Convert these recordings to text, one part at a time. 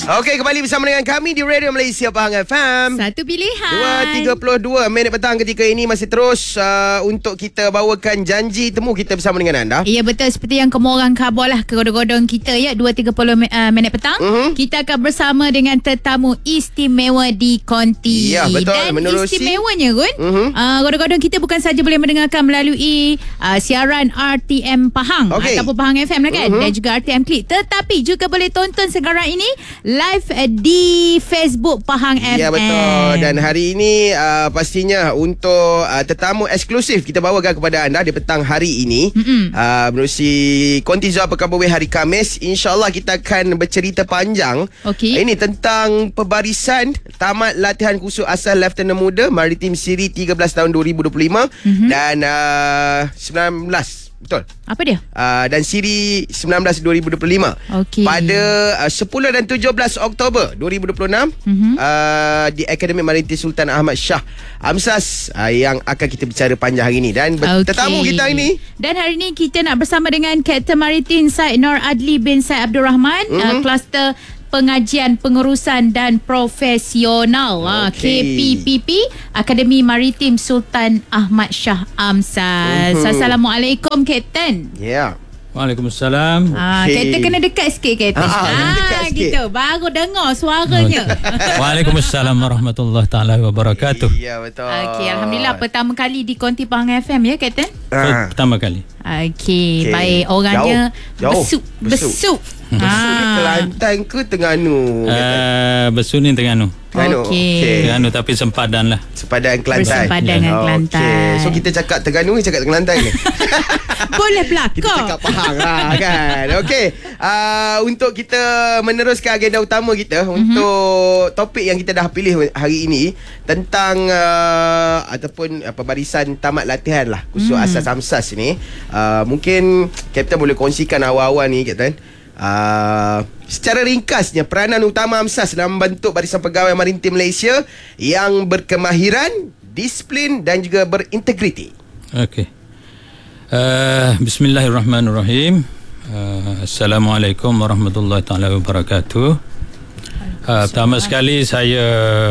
Okey, kembali bersama dengan kami di Radio Malaysia Pahang FM. Satu pilihan 2.32 minit petang ketika ini masih terus untuk kita bawakan janji temu kita bersama dengan anda. Ya, betul. Seperti yang kamu orang khabar lah, kegodong-godong kita ya, 2.30 minit petang. Kita akan bersama dengan tetamu istimewa di Konti. Ya, betul. Dan menerusi istimewanya Gun, godong-godong kita bukan saja boleh mendengarkan melalui siaran RTM Pahang ataupun Pahang FM lah kan, dan juga RTM Klik, tetapi juga boleh tonton sekarang ini live di Facebook Pahang FM. Ya, betul. Dan hari ini pastinya untuk tetamu eksklusif kita bawakan kepada anda di petang hari ini, menerusi Konti Zua Pekabawai hari Khamis. InsyaAllah kita akan bercerita panjang ini tentang pembarisan tamat latihan khusus asal Lieutenant Muda Maritim Siri 13 tahun 2025 dan 19. Betul. Apa dia? Dan Siri 19 2025. Pada 10 dan 17 Oktober 2026 di Akademi Maritim Sultan Ahmad Shah AMSAS yang akan kita bicara panjang hari ini. Dan tetamu kita ini, dan hari ini kita nak bersama dengan Kapten Maritim Said Nur Adli bin Said Abdul Rahman, Kluster Pengajian Pengurusan dan Profesional KPPP, Akademi Maritim Sultan Ahmad Shah AMSAS. Assalamualaikum Kapten. Ya. Waalaikumsalam. Kapten kena dekat sikit Kapten. Dekat sikit. Gitu baru dengar suaranya. Waalaikumsalam warahmatullahi taala wabarakatuh. Ya, betul. Alhamdulillah, pertama kali di Konti Pahang FM ya Kapten. Pertama kali. Baik, orangnya Jauh. besuk. Besuk ni Kelantan ke Terengganu? Besuk ni Terengganu. Terengganu tapi sempadan lah. Sempadan Kelantan. Bersempadan dengan Kelantan. So kita cakap Terengganu ni cakap Kelantan ni. Boleh belakang. Kita cakap Pahang lah kan. Okey, untuk kita meneruskan agenda utama kita, untuk topik yang kita dah pilih hari ini tentang ataupun pembarisan tamat latihan lah khusus asas AMSAS ni. Mungkin Kapten boleh kongsikan awal-awal ni Kapten, secara ringkasnya peranan utama AMSAS dalam membentuk barisan pegawai maritim Malaysia yang berkemahiran, disiplin dan juga berintegriti. Okey. Bismillahirrahmanirrahim. Assalamualaikum warahmatullahi taala wabarakatuh. Pertama sekali saya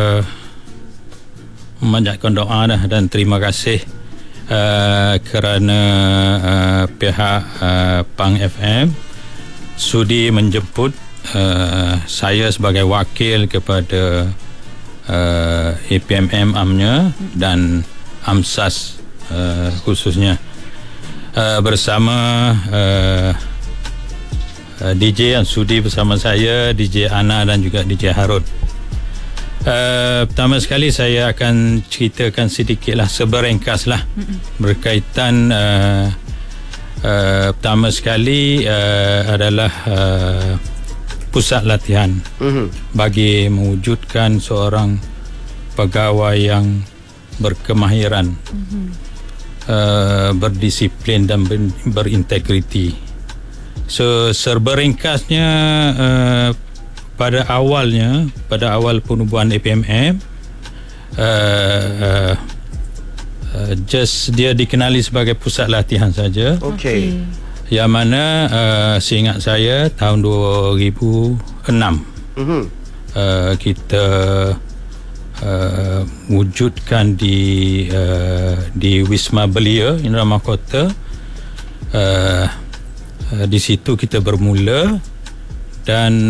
memanjatkan doa dan terima kasih kerana pihak Pahang FM sudi menjemput saya sebagai wakil kepada APMM AMNA dan AMSAS khususnya, bersama DJ yang sudi bersama saya, DJ Ana dan juga DJ Harun. Pertama sekali saya akan ceritakan sedikitlah, seberengkaslah berkaitan pertama sekali adalah pusat latihan bagi mewujudkan seorang pegawai yang berkemahiran, berdisiplin dan berintegriti. So seberengkasnya, pada awal penubuhan APMM, just dia dikenali sebagai pusat latihan saja. Yang mana seingat saya tahun 2006 kita wujudkan di Wisma Belia Indra Mahkota. Di situ kita bermula dan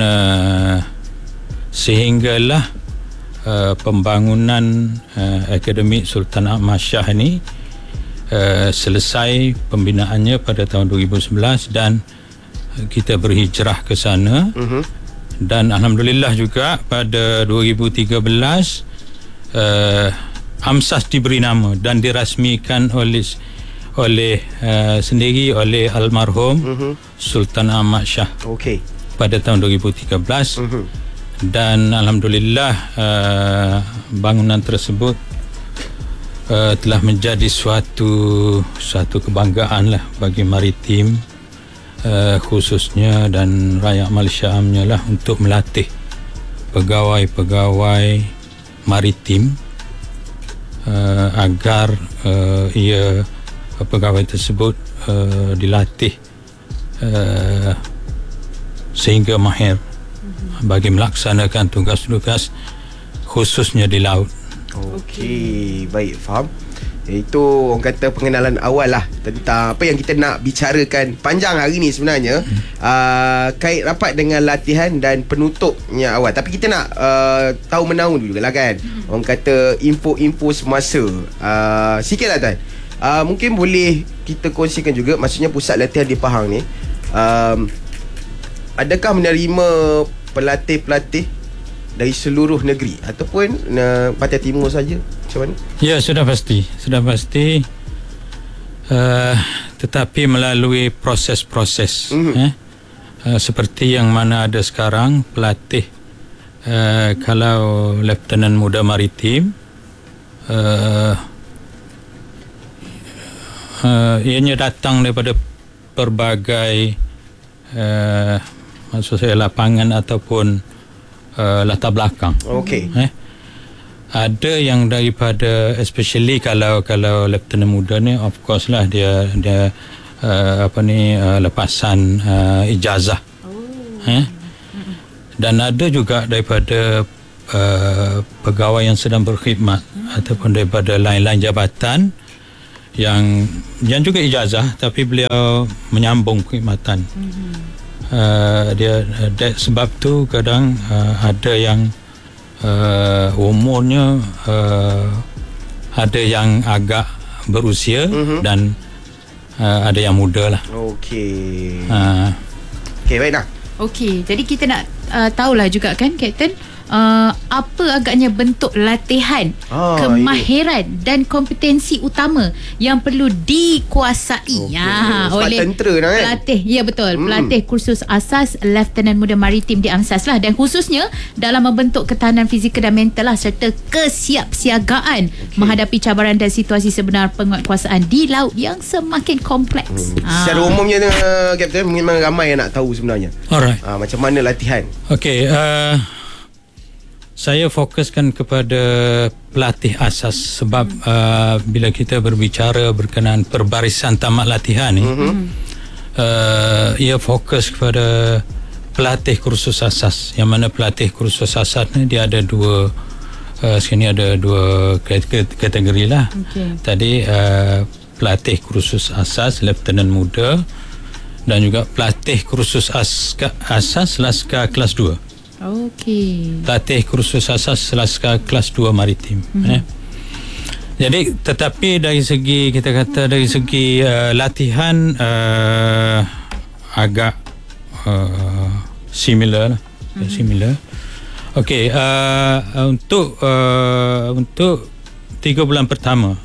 sehinggalah pembangunan Akademi Sultan Ahmad Shah ini selesai pembinaannya pada tahun 2011 dan kita berhijrah ke sana. Dan alhamdulillah juga pada 2013 AMSAS diberi nama dan dirasmikan oleh sendiri oleh almarhum Sultan Ahmad Shah pada tahun 2013. Dan alhamdulillah bangunan tersebut telah menjadi suatu kebanggaan lah bagi maritim khususnya dan rakyat Malaysia amnya lah, untuk melatih pegawai-pegawai maritim agar pegawai tersebut dilatih sehingga mahir bagi melaksanakan tugas-tugas khususnya di laut. Okey, baik, faham. Itu orang kata pengenalan awal lah tentang apa yang kita nak bicarakan panjang hari ni sebenarnya. Kait rapat dengan latihan dan penutupnya awal. Tapi kita nak tahu menahu dulu lah kan. Orang kata info-info semasa. Sikit lah Tan. Mungkin boleh kita kongsikan juga, maksudnya pusat latihan di Pahang ni, adakah menerima pelatih-pelatih dari seluruh negeri ataupun Pantai Timur saja? Macam mana? Ya, sudah pasti. Tetapi melalui proses-proses seperti yang mana ada sekarang, pelatih kalau Lieutenant Muda Maritim, ianya datang daripada pelbagai maksud saya lapangan ataupun latar belakang. Okey. Ada yang daripada, especially kalau Lieutenant Muda ni, of course lah dia lepasan ijazah. Dan ada juga daripada pegawai yang sedang berkhidmat ataupun daripada lain-lain jabatan yang juga ijazah tapi beliau menyambung perkhidmatan. Sebab tu kadang ada yang umurnya ada yang agak berusia dan ada yang muda lah. Okey. Okey, baik dah. Okey, jadi kita nak tahulah juga kan, Kapten, apa agaknya bentuk latihan, kemahiran dan kompetensi utama yang perlu dikuasai oleh tentera kan? Pelatih. Ya, betul. Pelatih kursus asas Lieutenant Muda Maritim di AMSAS lah, dan khususnya dalam membentuk ketahanan fizikal dan mental lah, serta kesiapsiagaan menghadapi cabaran dan situasi sebenar penguatkuasaan di laut yang semakin kompleks. Secara umumnya Kapten, memang ramai yang nak tahu sebenarnya. Alright. Macam mana latihan? Okey, saya fokuskan kepada pelatih asas sebab bila kita berbicara berkenaan perbarisan tamat latihan ni, ia fokus kepada pelatih kursus asas, yang mana pelatih kursus asas ni dia ada dua, sini ada dua kategori lah. Tadi pelatih kursus asas Lieutenant Muda dan juga pelatih kursus asas Laskar kelas 2. Okey. Pelatih kursus asas Laskar kelas 2 Maritim. Jadi tetapi dari segi, kita kata dari segi latihan agak similar lah. Similar. Okey, untuk 3 bulan pertama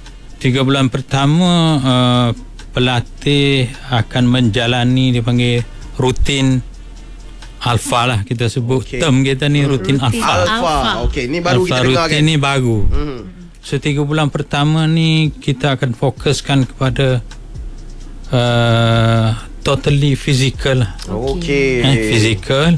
pelatih akan menjalani, dipanggil rutin Alpha lah kita sebut. Term kita ni rutin Alpha. Okey, ni baru Alpha kita dengar rutin kan. ni baru. So 3 bulan pertama ni kita akan fokuskan kepada totally physical. Okey. Physical.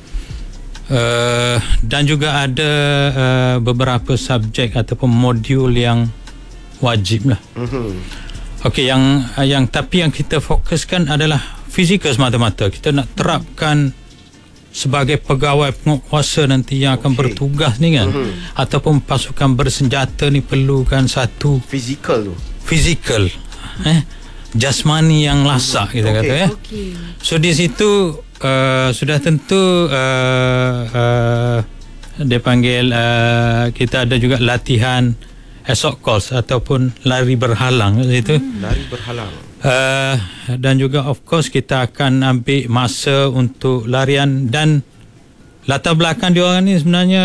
Dan juga ada beberapa subjek ataupun modul yang wajib lah. Okey, yang tapi yang kita fokuskan adalah fizikal semata-mata. Kita nak terapkan sebagai pegawai penguatkuasa nanti yang akan bertugas ni kan, ataupun pasukan bersenjata ni perlukan satu Fizikal tu. Fizikal, jasmani yang lasak kita kata ya. So di situ sudah tentu dia panggil kita ada juga latihan assault course ataupun lari berhalang itu. Lari berhalang. Dan juga of course kita akan ambil masa untuk larian, dan latar belakang diorang ni sebenarnya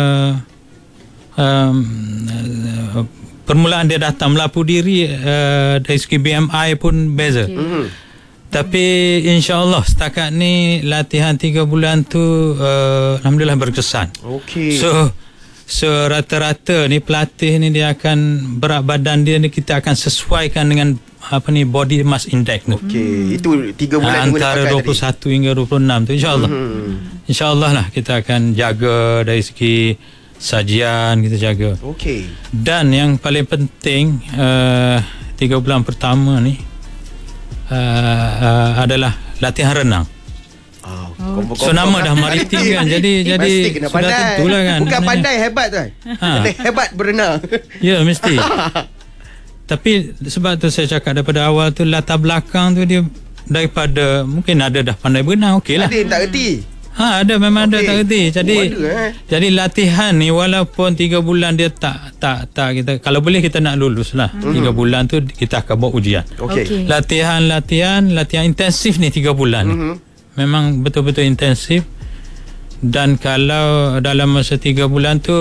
permulaan dia datang melapor diri dari segi BMI pun beza. Tapi insya-Allah setakat ni latihan 3 bulan tu alhamdulillah berkesan. Okey. So rata-rata ni pelatih ni dia akan, berat badan dia ni kita akan sesuaikan dengan body mass index ni. Okey, itu 3 bulan antara 21 hingga 26 tu insya-Allah. Insya-Allah lah kita akan jaga dari segi sajian, kita jaga. Okey. Dan yang paling penting 3 bulan pertama ni adalah latihan renang. So nama dah maritim kan. Jadi mesti kena sudah pandai. tentulah kan. Bukan pandai hebat tu. Pandai hebat berenang. Ya, mesti. Tapi sebab tu saya cakap daripada awal tu, latar belakang tu dia daripada mungkin ada dah pandai berenang, okeylah. Ada yang tak reti. Ada memang ada tak reti. Jadi jadi latihan ni walaupun 3 bulan dia tak kita, kalau boleh kita nak lulus lah. 3 bulan tu kita akan buat ujian. Okey. Latihan intensif ni 3 bulan. Memang betul-betul intensif. Dan kalau dalam masa 3 bulan tu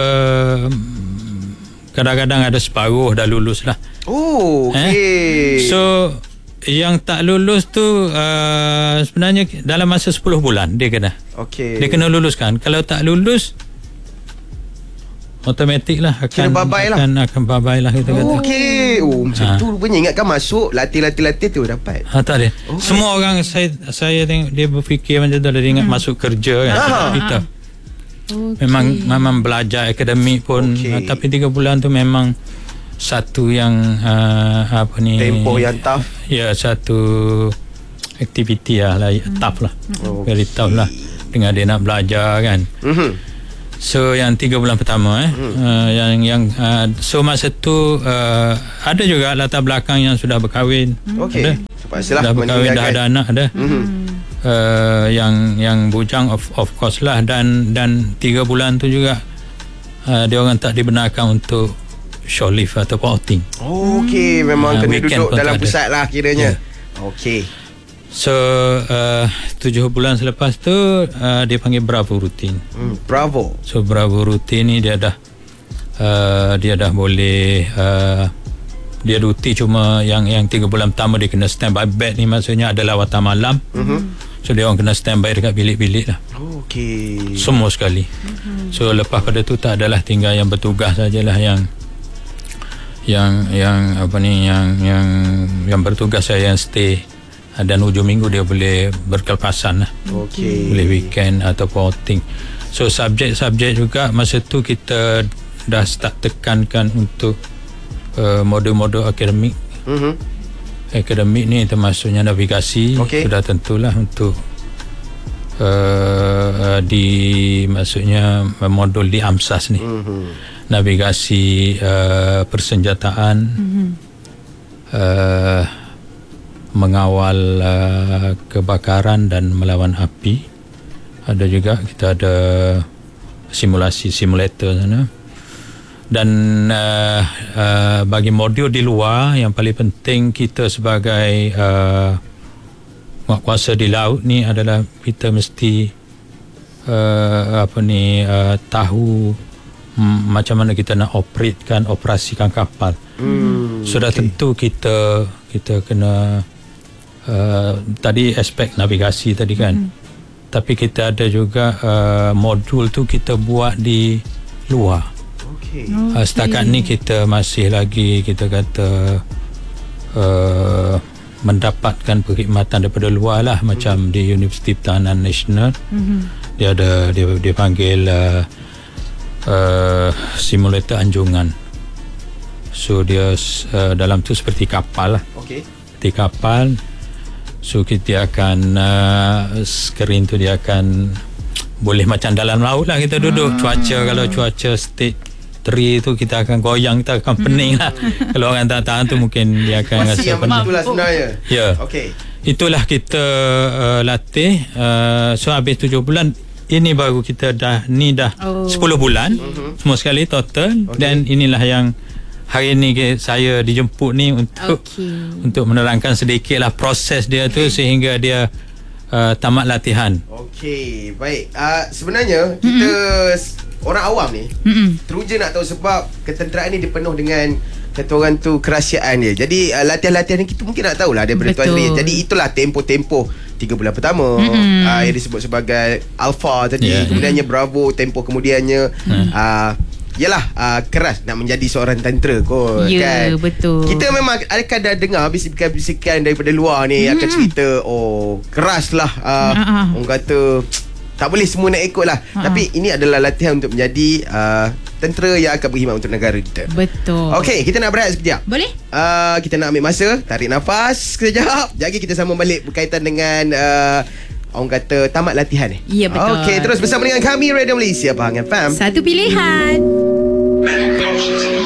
kadang-kadang ada separuh dah lulus lah. Oh, okey. So yang tak lulus tu sebenarnya dalam masa 10 bulan dia kena. Okey. Dia kena luluskan. Kalau tak lulus automatik lah akan babai lah kita kata. Okey. Macam tu rupanya. Ingatkan masuk latih tu dapat. Tak ada. Semua orang saya tengok dia berfikir macam tu, dia ingat masuk kerja kan. Kita memang belajar akademik pun, tapi 3 bulan tu memang satu yang tempoh yang tough. Ya, satu aktiviti lah tough lah. Very tough lah dengan dia nak belajar kan. So yang 3 bulan pertama so masa tu ada juga latar belakang yang sudah berkahwin. Okey. Dah berkahwin, dah ada anak ada. Yang bujang of course lah, dan 3 bulan tu juga dia orang tak dibenarkan untuk short leave atau outing. Okey, memang kena duduk dalam pusat lah kiranya. Okey. So 7 bulan selepas tu dia panggil Bravo rutin. Bravo. So Bravo rutin ni dia dah boleh dia duty, cuma yang 3 bulan pertama dia kena standby bed ni, maksudnya ada lawatan malam. So dia orang kena standby dekat bilik-bilik lah. Okey. Semua sekali. So lepas pada tu tak adalah, tinggal yang bertugas sajalah yang bertugas saya yang stay, dan hujung minggu dia boleh berkelepasan lah. Boleh weekend atau outing. So subjek juga masa tu kita dah start tekankan untuk modul-modul akademik. Akademik ni termasuknya navigasi. Sudah tentulah untuk maksudnya modul di AMSAS ni. Navigasi persenjataan, mengawal kebakaran dan melawan api. Ada juga kita ada simulator sana. Dan bagi modul di luar, yang paling penting kita sebagai penguatkuasa di laut ni adalah kita mesti tahu macam mana kita nak operasikan kapal. Sudah tentu kita kena tadi aspek navigasi tadi kan. Tapi kita ada juga modul tu kita buat di luar. Setakat ni kita masih lagi kita kata mendapatkan perkhidmatan daripada luar lah, macam di Universiti Pertahanan Nasional. Dia ada dia panggil simulator anjungan. So dia dalam tu seperti kapal lah. Seperti kapal. So kita akan skrin tu dia akan boleh macam dalam laut lah kita duduk. Kalau cuaca state 3 tu kita akan goyang, kita akan pening lah. Kalau orang tak tahan tu mungkin dia akan rasa pening. Itulah sebenarnya. Ya. Itulah kita latih. So habis 7 bulan ini baru kita dah 10 bulan semua sekali total. Dan inilah yang hari ni saya dijemput ni untuk menerangkan sedikit lah proses dia tu sehingga dia tamat latihan. Okey, baik. Sebenarnya kita orang awam ni teruja nak tahu sebab ketenteraan ni dipenuh dengan kata orang tu kerahsiaan dia. Jadi latihan-latihan ni kita mungkin nak tahulah daripada Tuan Sri. Jadi itulah tempoh 3 bulan pertama yang disebut sebagai Alpha tadi. Kemudiannya Bravo tempoh kemudiannya keras nak menjadi seorang tentera kot. Kan? Betul. Kita memang akan dah dengar bisikan-bisikan daripada luar ni akan cerita keras lah. Orang kata tak boleh semua nak ikut lah. Tapi ini adalah latihan untuk menjadi tentera yang akan berkhidmat untuk negara kita. Betul. Okey, kita nak berehat sekejap. Boleh? Kita nak ambil masa, tarik nafas sekejap. Jadi kita sambung balik berkaitan dengan orang kata tamat latihan ni. Ya, betul. Okey, terus bersama dengan kami Radio Malaysia Pahang FM. Satu pilihan.